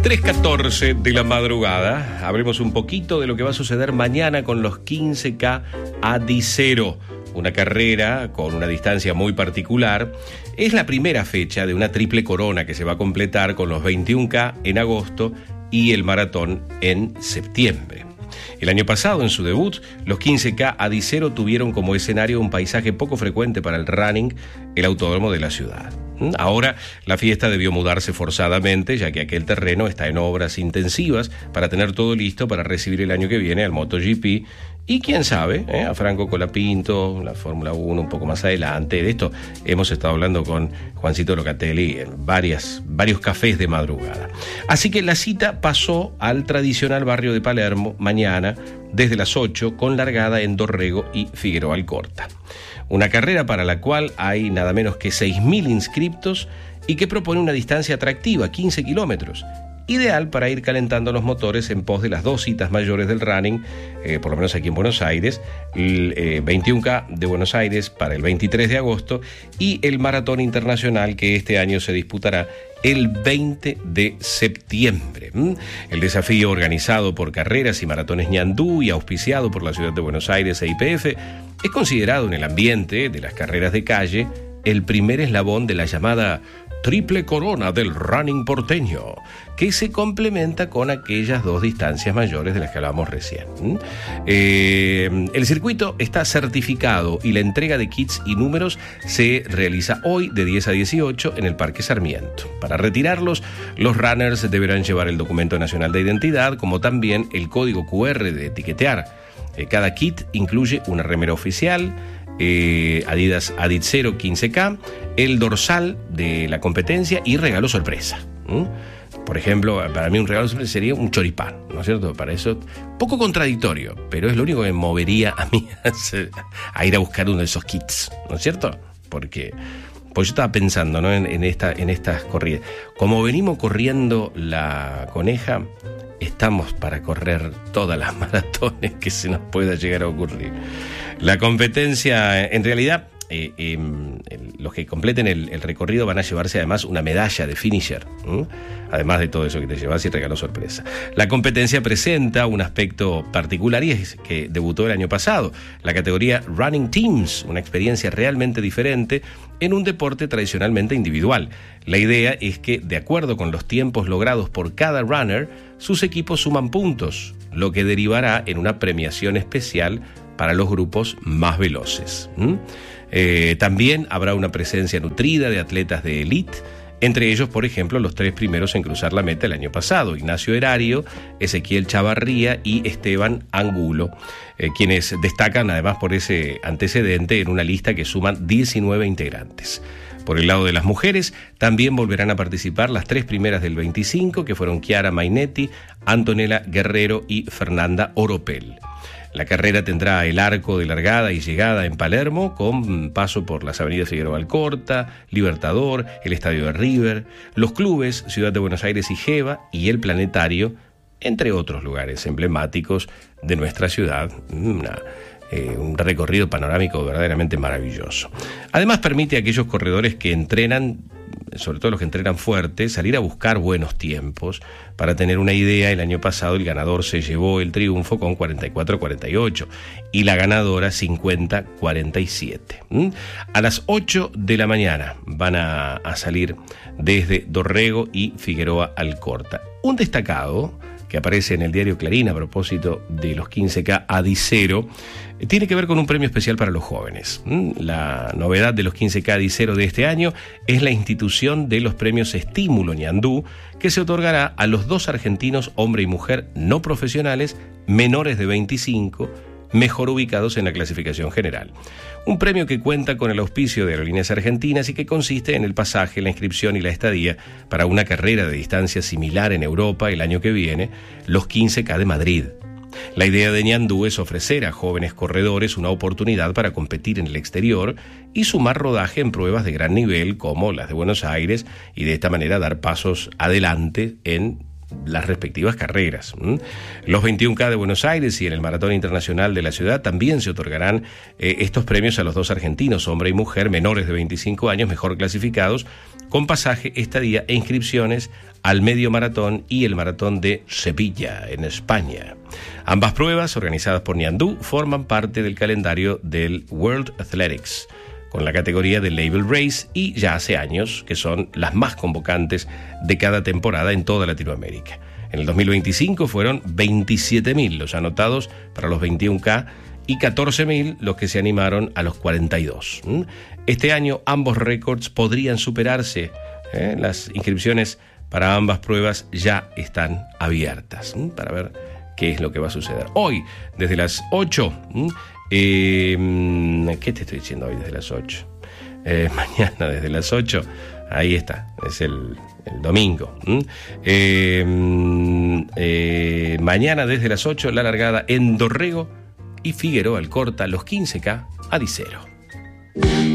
3:14 de la madrugada. Hablemos un poquito de lo que va a suceder mañana con los 15K Adicero. Una carrera con una distancia muy particular. Es la primera fecha de una triple corona que se va a completar con los 21K en agosto y el maratón en septiembre. El año pasado, en su debut, los 15K Adicero tuvieron como escenario un paisaje poco frecuente para el running, el autódromo de la ciudad. Ahora, la fiesta debió mudarse forzadamente, ya que aquel terreno está en obras intensivas para tener todo listo para recibir el año que viene al MotoGP y, quién sabe, a Franco Colapinto, la Fórmula 1 un poco más adelante. De esto hemos estado hablando con Juancito Locatelli en varios cafés de madrugada. Así que la cita pasó al tradicional barrio de Palermo mañana desde las 8 con largada en Dorrego y Figueroa Alcorta. Una carrera para la cual hay nada menos que 6.000 inscriptos y que propone una distancia atractiva, 15 kilómetros, ideal para ir calentando los motores en pos de las dos citas mayores del running, por lo menos aquí en Buenos Aires, el 21K de Buenos Aires para el 23 de agosto y el Maratón Internacional que este año se disputará el 20 de septiembre. El desafío, organizado por Carreras y Maratones Ñandú y auspiciado por la Ciudad de Buenos Aires e YPF, es considerado en el ambiente de las carreras de calle el primer eslabón de la llamada triple corona del running porteño, que se complementa con aquellas dos distancias mayores de las que hablábamos recién. El circuito está certificado y la entrega de kits y números se realiza hoy de 10 a 18 en el Parque Sarmiento. Para retirarlos, los runners deberán llevar el documento nacional de identidad, como también el código QR de etiquetear. Cada kit incluye una remera oficial, Adidas Adicero 15K, el dorsal de la competencia y regalo sorpresa. Por ejemplo, para mí un regalo sorpresa sería un choripán, ¿no es cierto? Para eso, poco contradictorio, pero es lo único que me movería a mí a ir a buscar uno de esos kits, ¿no es cierto? Porque pues yo estaba pensando, ¿no? en estas corridas. Como venimos corriendo la coneja, estamos para correr todas las maratones que se nos pueda llegar a ocurrir. La competencia, en realidad, los que completen el recorrido van a llevarse además una medalla de finisher, además de todo eso que te llevas y regalo sorpresa. La competencia presenta un aspecto particular y es que debutó el año pasado, la categoría Running Teams, una experiencia realmente diferente en un deporte tradicionalmente individual. La idea es que, de acuerdo con los tiempos logrados por cada runner, sus equipos suman puntos, lo que derivará en una premiación especial para los grupos más veloces. También habrá una presencia nutrida de atletas de élite, entre ellos, por ejemplo, los 3 primeros en cruzar la meta el año pasado, Ignacio Erario, Ezequiel Chavarría y Esteban Angulo, quienes destacan además por ese antecedente en una lista que suman 19 integrantes. Por el lado de las mujeres, también volverán a participar las 3 primeras del 25, que fueron Chiara Mainetti, Antonella Guerrero y Fernanda Oropel. La carrera tendrá el arco de largada y llegada en Palermo, con paso por las avenidas Figueroa Alcorta, Libertador, el Estadio de River, los clubes Ciudad de Buenos Aires y Geva y el Planetario, entre otros lugares emblemáticos de nuestra ciudad. Un recorrido panorámico verdaderamente maravilloso. Además, permite a aquellos corredores que entrenan, sobre todo los que entrenan fuerte, salir a buscar buenos tiempos. Para tener una idea, el año pasado el ganador se llevó el triunfo con 44:48 y la ganadora 50:47. A las 8 de la mañana van a salir desde Dorrego y Figueroa Alcorta. Un destacado que aparece en el diario Clarín a propósito de los 15K Adicero tiene que ver con un premio especial para los jóvenes. La novedad de los 15K Adicero de este año es la institución de los premios Estímulo Ñandú, que se otorgará a los 2 argentinos, hombre y mujer, no profesionales, menores de 25, mejor ubicados en la clasificación general. Un premio que cuenta con el auspicio de Aerolíneas Argentinas y que consiste en el pasaje, la inscripción y la estadía para una carrera de distancia similar en Europa el año que viene, los 15K de Madrid. La idea de Ñandú es ofrecer a jóvenes corredores una oportunidad para competir en el exterior y sumar rodaje en pruebas de gran nivel como las de Buenos Aires y de esta manera dar pasos adelante en las respectivas carreras. Los 21K de Buenos Aires y en el Maratón Internacional de la ciudad también se otorgarán estos premios a los dos argentinos, hombre y mujer, menores de 25 años, mejor clasificados, con pasaje, estadía e inscripciones al medio maratón y el maratón de Sevilla, en España. Ambas pruebas, organizadas por Niandú, forman parte del calendario del World Athletics, con la categoría de Label Race, y ya hace años que son las más convocantes de cada temporada en toda Latinoamérica. En el 2025 fueron 27.000 los anotados para los 21K y 14.000 los que se animaron a los 42. Este año ambos récords podrían superarse. Las inscripciones para ambas pruebas ya están abiertas para ver qué es lo que va a suceder. Hoy, desde las 8, ¿qué te estoy diciendo hoy desde las 8? Mañana desde las 8, ahí está, es el domingo. Mañana desde las 8, la largada en Dorrego y Figueroa Alcorta, los 15K a Dicero.